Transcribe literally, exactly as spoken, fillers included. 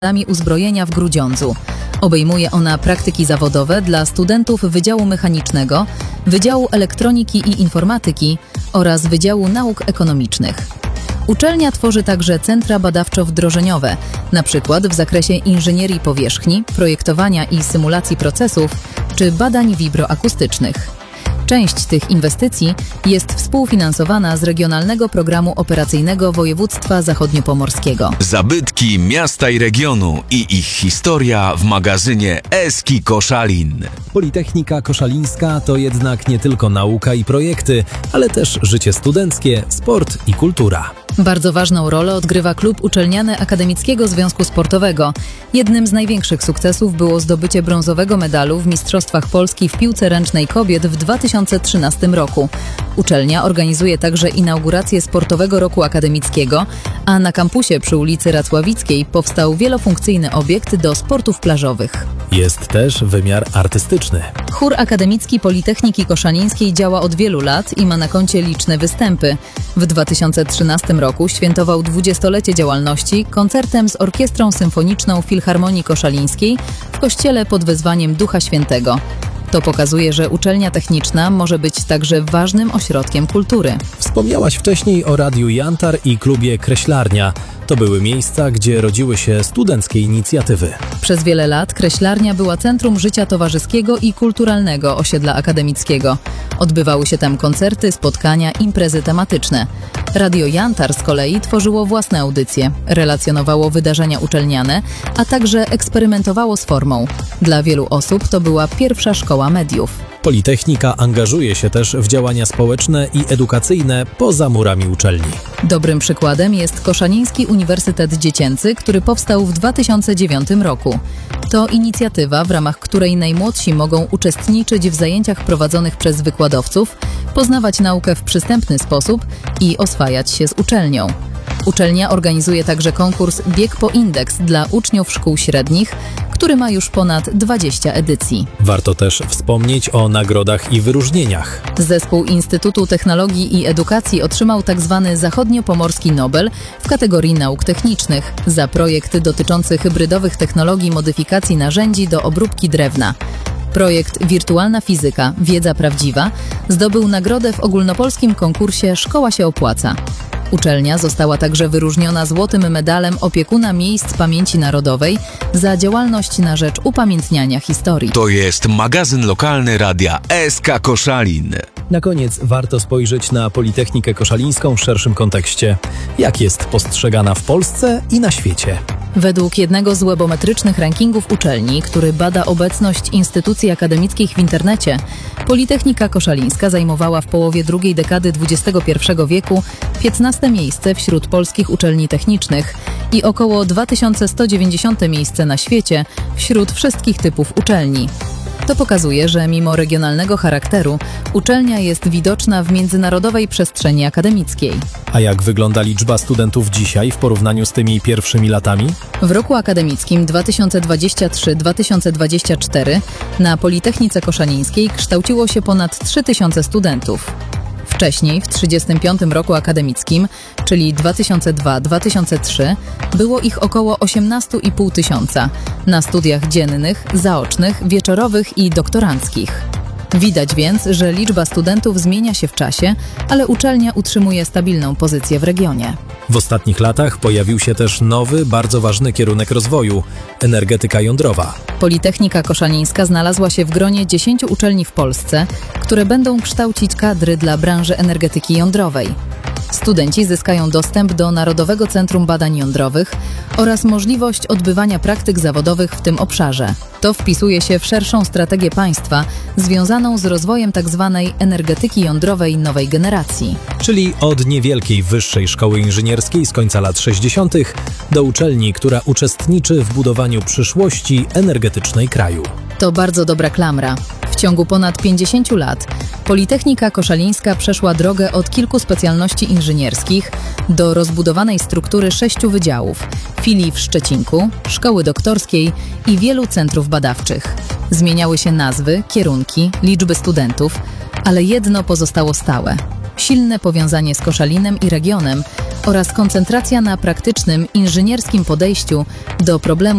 uzbrojenia w Grudziądzu. Obejmuje ona praktyki zawodowe dla studentów Wydziału Mechanicznego, Wydziału Elektroniki i Informatyki oraz Wydziału Nauk Ekonomicznych. Uczelnia tworzy także centra badawczo-wdrożeniowe, np. w zakresie inżynierii powierzchni, projektowania i symulacji procesów czy badań wibroakustycznych. Część tych inwestycji jest współfinansowana z Regionalnego Programu Operacyjnego Województwa Zachodniopomorskiego. Zabytki miasta i regionu i ich historia w magazynie Eski Koszalin. Politechnika Koszalińska to jednak nie tylko nauka i projekty, ale też życie studenckie, sport i kultura. Bardzo ważną rolę odgrywa klub uczelniany Akademickiego Związku Sportowego. Jednym z największych sukcesów było zdobycie brązowego medalu w Mistrzostwach Polski w piłce ręcznej kobiet w dwa tysiące trzynastym roku. Uczelnia organizuje także inaugurację Sportowego Roku Akademickiego, a na kampusie przy ulicy Racławickiej powstał wielofunkcyjny obiekt do sportów plażowych. Jest też wymiar artystyczny. Chór Akademicki Politechniki Koszalińskiej działa od wielu lat i ma na koncie liczne występy. W dwa tysiące trzynastym roku świętował dwudziestolecie działalności koncertem z Orkiestrą Symfoniczną Filharmonii Koszalińskiej w kościele pod wezwaniem Ducha Świętego. To pokazuje, że uczelnia techniczna może być także ważnym ośrodkiem kultury. Wspomniałaś wcześniej o Radiu Jantar i klubie Kreślarnia. To były miejsca, gdzie rodziły się studenckie inicjatywy. Przez wiele lat Kreślarnia była centrum życia towarzyskiego i kulturalnego osiedla akademickiego. Odbywały się tam koncerty, spotkania, imprezy tematyczne. Radio Jantar z kolei tworzyło własne audycje, relacjonowało wydarzenia uczelniane, a także eksperymentowało z formą. Dla wielu osób to była pierwsza szkoła mediów. Politechnika angażuje się też w działania społeczne i edukacyjne poza murami uczelni. Dobrym przykładem jest Koszaliński Uniwersytet Dziecięcy, który powstał w dwa tysiące dziewiątym roku. To inicjatywa, w ramach której najmłodsi mogą uczestniczyć w zajęciach prowadzonych przez wykładowców, poznawać naukę w przystępny sposób i oswajać się z uczelnią. Uczelnia organizuje także konkurs Bieg po indeks dla uczniów szkół średnich, który ma już ponad dwadzieścia edycji. Warto też wspomnieć o nagrodach i wyróżnieniach. Zespół Instytutu Technologii i Edukacji otrzymał tzw. Zachodniopomorski Nobel w kategorii nauk technicznych za projekty dotyczące hybrydowych technologii modyfikacji narzędzi do obróbki drewna. Projekt Wirtualna Fizyka – Wiedza Prawdziwa zdobył nagrodę w ogólnopolskim konkursie Szkoła się opłaca. Uczelnia została także wyróżniona złotym medalem opiekuna miejsc pamięci narodowej za działalność na rzecz upamiętniania historii. To jest magazyn lokalny Radia S K Koszalin. Na koniec warto spojrzeć na Politechnikę Koszalińską w szerszym kontekście. Jak jest postrzegana w Polsce i na świecie? Według jednego z webometrycznych rankingów uczelni, który bada obecność instytucji akademickich w internecie, Politechnika Koszalińska zajmowała w połowie drugiej dekady dwudziestego pierwszego wieku piętnaste miejsce wśród polskich uczelni technicznych i około dwa tysiące sto dziewięćdziesiąte miejsce na świecie wśród wszystkich typów uczelni. To pokazuje, że mimo regionalnego charakteru uczelnia jest widoczna w międzynarodowej przestrzeni akademickiej. A jak wygląda liczba studentów dzisiaj w porównaniu z tymi pierwszymi latami? W roku akademickim dwa tysiące dwudziestym trzecim do dwa tysiące dwudziestego czwartego na Politechnice Koszalińskiej kształciło się ponad trzy tysiące studentów. Wcześniej, w trzydziestym piątym roku akademickim, czyli dwa tysiące drugi do dwa tysiące trzeciego, było ich około osiemnaście i pół tysiąca na studiach dziennych, zaocznych, wieczorowych i doktoranckich. Widać więc, że liczba studentów zmienia się w czasie, ale uczelnia utrzymuje stabilną pozycję w regionie. W ostatnich latach pojawił się też nowy, bardzo ważny kierunek rozwoju – energetyka jądrowa. Politechnika Koszalińska znalazła się w gronie dziesięciu uczelni w Polsce, które będą kształcić kadry dla branży energetyki jądrowej. Studenci zyskają dostęp do Narodowego Centrum Badań Jądrowych oraz możliwość odbywania praktyk zawodowych w tym obszarze. To wpisuje się w szerszą strategię państwa związaną z rozwojem tzw. energetyki jądrowej nowej generacji. Czyli od niewielkiej wyższej szkoły inżynierskiej z końca lat sześćdziesiątych do uczelni, która uczestniczy w budowaniu przyszłości energetycznej kraju. To bardzo dobra klamra. W ciągu ponad pięćdziesięciu lat Politechnika Koszalińska przeszła drogę od kilku specjalności inżynierskich do rozbudowanej struktury sześciu wydziałów, filii w Szczecinku, szkoły doktorskiej i wielu centrów badawczych. Zmieniały się nazwy, kierunki, liczby studentów, ale jedno pozostało stałe – silne powiązanie z Koszalinem i regionem oraz koncentracja na praktycznym, inżynierskim podejściu do problemu